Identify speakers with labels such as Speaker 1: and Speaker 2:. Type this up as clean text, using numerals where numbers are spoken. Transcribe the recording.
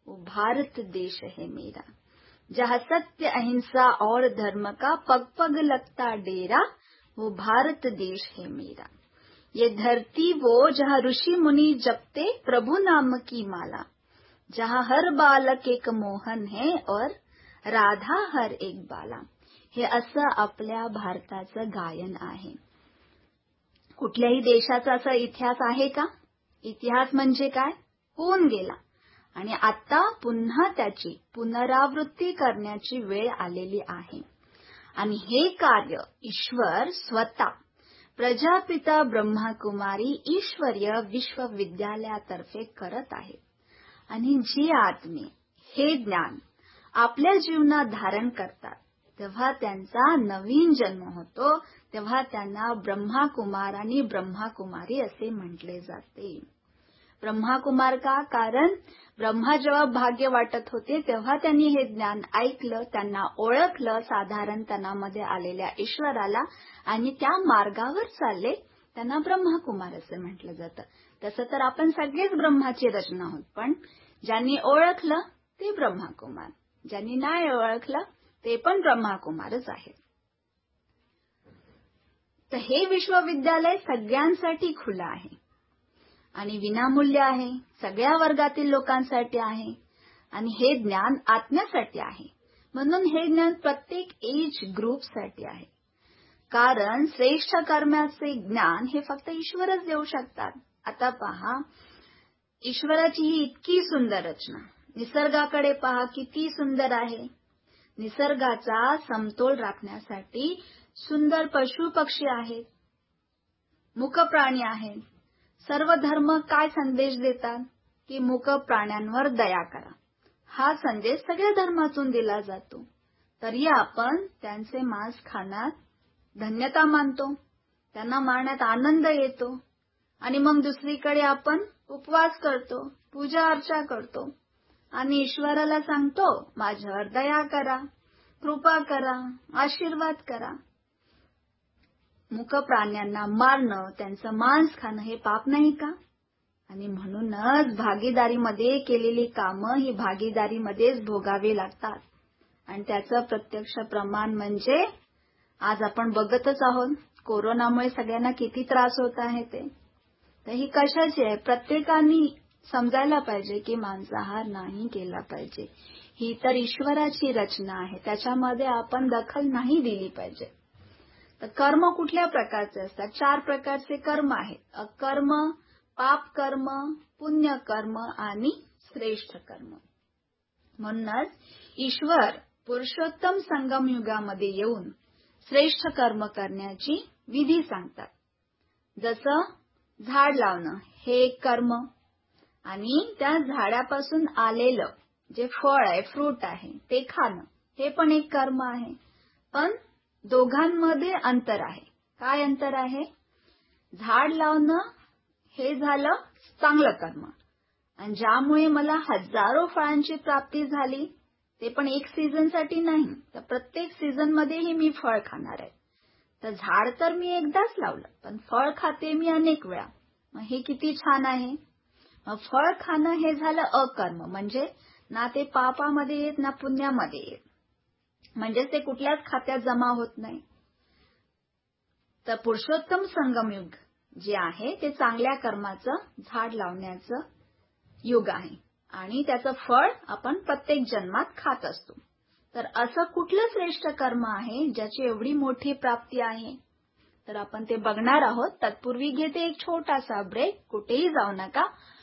Speaker 1: वो भारत देश है मेरा, जहाँ सत्य अहिंसा और धर्म का पग पग लगता डेरा, वो भारत देश है मेरा। ये धरती वो जहाँ ऋषि मुनि जपते प्रभु नाम की माला, जहाँ हर बालक एक मोहन है और राधा हर एक बाला। हे असं आपल्या भारताचं गायन आहे। कुठल्याही देशाचा असा इतिहास आहे का? इतिहास म्हणजे काय? होऊन गेला आणि आता पुन्हा त्याची पुनरावृत्ती करण्याची वेळ आलेली आहे। आणि हे कार्य ईश्वर स्वतः प्रजापिता ब्रह्माकुमारी ईश्वरीय विश्वविद्यालयातर्फे करत आहे। आणि जी आत्मे हे ज्ञान आपल्या जीवनात धारण करतात तेव्हा त्यांचा नवीन जन्म होतो, तेव्हा त्यांना ब्रह्माकुमार आणि ब्रह्माकुमारी असे म्हटले जाते। ब्रह्माकुमार का? कारण ब्रह्मा जेव्हा भाग्य वाटत होते तेव्हा त्यांनी हे ज्ञान ऐकलं, त्यांना ओळखलं साधारणतनामध्ये आलेल्या ईश्वराला आणि त्या मार्गावर चालले, त्यांना ब्रह्माकुमार असे म्हटलं जातं। तसं तर आपण सगळेच ब्रह्माची रचना आहोत, पण ज्यांनी ओळखलं ते ब्रह्माकुमार, ज्यांनी नाही ओळखलं ते पण ब्रह्माकुमारच आहेत। तर हे विश्वविद्यालय सगळ्यांसाठी खुलं आहे आणि विनामूल्य आहे, सगळ्या वर्गातील लोकांसाठी आहे आणि हे ज्ञान आत्म्यासाठी आहे। म्हणून हे ज्ञान प्रत्येक एज ग्रुपसाठी आहे, कारण श्रेष्ठ कर्माचे ज्ञान हे फक्त ईश्वरच देऊ शकतात। आता पहा, ईश्वराची ही इतकी सुंदर रचना, निसर्गाकडे पहा किती सुंदर आहे। निसर्गाचा समतोल राखण्यासाठी सुंदर पशु पक्षी आहेत, मूक प्राणी आहेत। सर्व धर्म काय संदेश देतात की मूक प्राण्यांवर दया करा, हा संदेश सगळ्या धर्मातून दिला जातो। तरी आपण त्यांचे मांस खाण्यात धन्यता मानतो, त्यांना मारण्यात आनंद येतो आणि मग दुसरीकडे आपण उपवास करतो, पूजा अर्चा करतो आणि ईश्वराला सांगतो माझ्यावर दया करा, कृपा करा, आशीर्वाद करा। मूक प्राण्यांना मारणं, त्यांचं मांस खाणं हे पाप नाही का? आणि म्हणूनच भागीदारीमध्ये केलेली कामं ही भागीदारीमध्येच भोगावी लागतात आणि त्याचं प्रत्यक्ष प्रमाण म्हणजे आज आपण बघतच आहोत, कोरोनामुळे सगळ्यांना किती त्रास होत आहे ते। तर ही कशाची आहे? प्रत्येकाने समजायला पाहिजे की मांसाहार नाही केला पाहिजे, ही तर ईश्वराची रचना आहे, त्याच्यामध्ये आपण दखल नाही दिली पाहिजे। तर कर्म कुठल्या प्रकारचे असतात? 4 प्रकारचे कर्म आहेत, अकर्म, पाप कर्म, पुण्य कर्म आणि श्रेष्ठ कर्म। म्हणूनच ईश्वर पुरुषोत्तम संगम युगामध्ये येऊन श्रेष्ठ कर्म करण्याची विधी सांगतात। जसं झाड लावणं हे एक कर्म आणि त्या झाडापासून आलेलं जे फळ आहे, फ्रूट आहे ते खाणं हे पण एक कर्म आहे। पण दोघांमध्ये अंतर आहे। काय अंतर आहे? झाड लावणं हे झालं चांगलं कर्म आणि ज्यामुळे मला हजारो फळांची प्राप्ती झाली, ते पण एक सीझनसाठी नाही, तर प्रत्येक सीझनमध्येही मी फळ खाणार आहे। तर झाड तर मी एकदाच लावलं, पण फळ खाते मी अनेक वेळा, मग हे किती छान आहे। मग फळ खाणं हे झालं अकर्म, म्हणजे ना ते पापामध्ये येत ना पुण्यामध्ये येत, म्हणजे ते कुठल्याच खात्यात जमा होत नाही। तर पुरुषोत्तम संगमयुग जे आहे ते चांगल्या कर्माचं झाड लावण्याचं युग आहे आणि त्याचं फळ आपण प्रत्येक जन्मात खात असतो। तर असं कुठलं श्रेष्ठ कर्म आहे ज्याची एवढी मोठी प्राप्ती आहे? तर आपण ते बघणार आहोत। तत्पूर्वी घेते एक छोटासा ब्रेक, कुठेही जाऊ नका।